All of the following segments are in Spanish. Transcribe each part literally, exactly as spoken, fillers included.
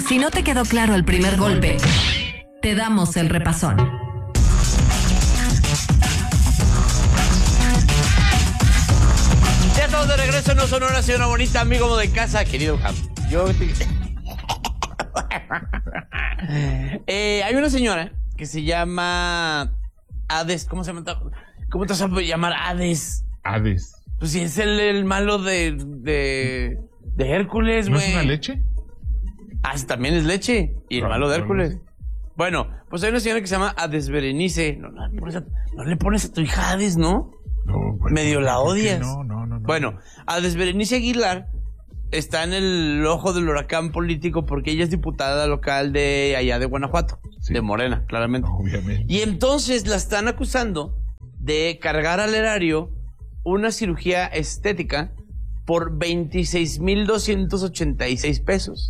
Si no te quedó claro el primer golpe, te damos el repasón. Ya estamos de regreso en No Sonora, señora bonita, amigo de casa, querido Ham. Yo... eh, hay una señora que se llama Hades. ¿Cómo se llama? ¿Cómo te vas a llamar Hades? Hades. Pues si es el, el malo de, de, de Hércules, güey. ¿No es una leche? Ah, también es leche. Y el no, malo de Hércules. No, no. Bueno, pues hay una señora que se llama Hades Berenice. No, no, no, no le pones a tu hija Hades, ¿no? No, bueno, medio la odias. No, no, no, no. Bueno, Hades Berenice Aguilar está en el ojo del huracán político porque ella es diputada local de allá de Guanajuato, sí. De Morena, claramente. Obviamente. Y entonces la están acusando de cargar al erario una cirugía estética por veintiséis mil doscientos ochenta y seis pesos.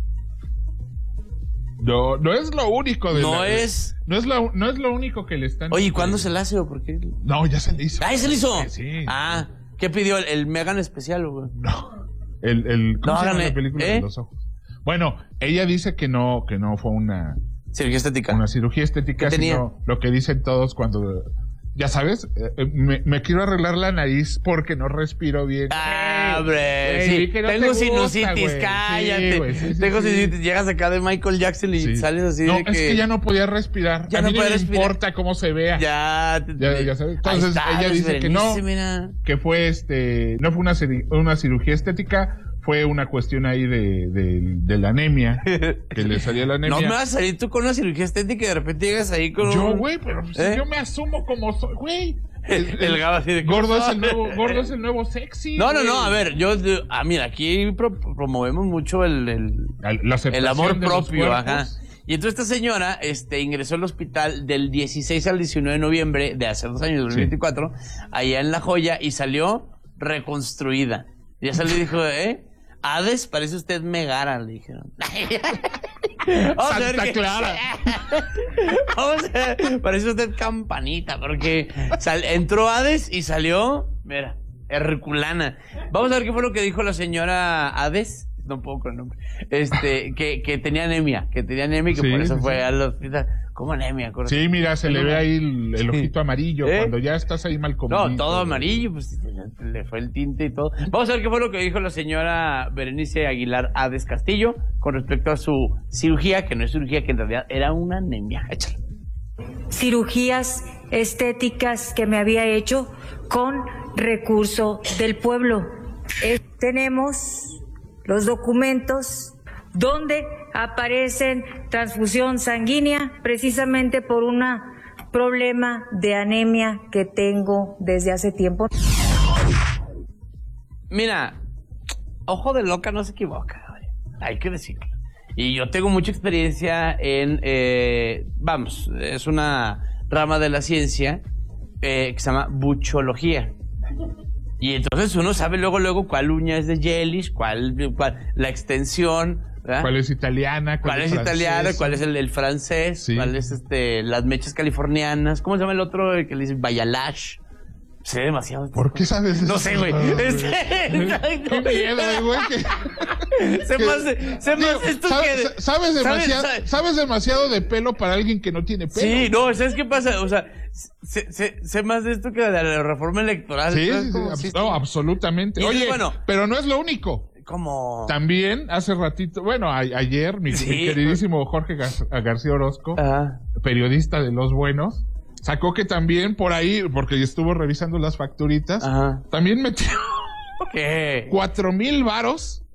No, no es lo único de No la, es... No es, lo, no es lo único que le están... Oye, ¿cuándo se la hace o por qué? No, ya se le hizo. ¿Ah, ya se le hizo? Sí, sí. Ah, ¿qué pidió? ¿El, el Megan especial, güey? No. El, el, ¿Cómo no, se llama háganle, la película ¿eh? de los ojos? Bueno, ella dice que no, que no fue una... Cirugía estética. Una cirugía estética, ¿Qué tenía? Sino lo que dicen todos cuando... Ya sabes, eh, me, me quiero arreglar la nariz porque no respiro bien. Ah, hombre. Ey, Sí, que no tengo te gusta, sinusitis, güey. cállate. Sí, güey, sí, sí, tengo sí. sinusitis. Llegas acá de Michael Jackson y Sí. sales así no, de es que... que ya no podía respirar. Ya a no mí puede no le respirar. importa cómo se vea. Ya, Ya, ya sabes. Entonces ahí está, ella dice que no, mira. que fue este, no fue una, ciri- una cirugía estética, fue una cuestión ahí de, de, de la anemia, que le salía la anemia. No me vas a salir tú con una cirugía estética y de repente llegas ahí con Yo, un... güey, pero si ¿Eh? yo me asumo como soy, güey. El, el gabo así de... Gordo es el nuevo, gordo es el nuevo sexy. No, no, güey. no, a ver, yo... yo- ah, mira, aquí pro- promovemos mucho el... el La aceptación el amor de los propio, cuerpos. ajá. Y entonces esta señora este, ingresó al hospital del dieciséis al diecinueve de noviembre de hace dos años, dos mil veinticuatro, allá en La Joya, y salió reconstruida. Ya salió y dijo, ¿eh? Hades, parece usted Megara, le dijeron. Vamos a ver Santa qué- Clara. Vamos a ver, parece usted Campanita, porque sal- entró Hades y salió, mira, Herculana. Vamos a ver qué fue lo que dijo la señora Hades. No puedo con el nombre. Este, que, que tenía anemia, que tenía anemia y que Sí, por eso sí, fue sí. al hospital. ¿Cómo anemia? Correcto. Sí, mira, se le ve ahí el, el Sí. ojito amarillo ¿Eh? cuando ya estás ahí mal comido. No, todo amarillo, pues le fue el tinte y todo. Vamos a ver qué fue lo que dijo la señora Berenice Aguilar Hades Castillo con respecto a su cirugía, que no es cirugía, que en realidad era una anemia. Échale. Cirugías estéticas que me había hecho con recurso del pueblo. Eh, tenemos los documentos donde aparecen transfusión sanguínea precisamente por un problema de anemia que tengo desde hace tiempo. Mira, ojo de loca no se equivoca, oye, hay que decirlo. Y yo tengo mucha experiencia en, eh, vamos, es una rama de la ciencia eh, que se llama buchología. Y entonces uno sabe luego, luego cuál uña es de Yelich, cuál, cuál la extensión, ¿verdad? ¿Cuál es italiana? ¿Cuál es francesa? italiana? ¿Cuál es el, el francés? Sí. ¿Cuál es este las mechas californianas? ¿Cómo se llama el otro el que le dice Bayalash? Sé demasiado. ¿Por qué sabes eso? No sé, güey. Este, exacto. Qué miedo, güey. que- Sé que- más, de- sé Digo, más de esto sabe- que... de- sa- sabes, demasiado, ¿Sabes? sabes demasiado de pelo para alguien que no tiene pelo. Sí, no, ¿sabes qué pasa? O sea, sé, sé, sé más de esto que de la reforma electoral. Sí, ¿sabes sí, sí, cómo? abs- Sí, no, sí. absolutamente. Y entonces, Oye, bueno. pero no es lo único. Como... También hace ratito, bueno, a- ayer, mi, Sí. mi queridísimo Jorge Gar- García Orozco, Ajá. periodista de Los Buenos, sacó que también por ahí, porque estuvo revisando las facturitas, Ajá. también metió ¿Qué? cuatro mil varos